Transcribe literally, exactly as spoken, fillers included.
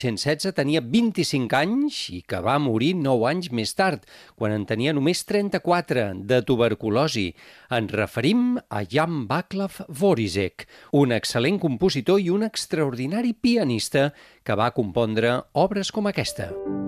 setze tenia vint-i-cinc anys i que va morir nou anys més tard, quan en tenia només trenta-quatre, de tuberculosi. Ens referim a Jan Vaclav Vorisek, un excel·lent compositor i un extraordinari pianista que va compondre obres com aquesta.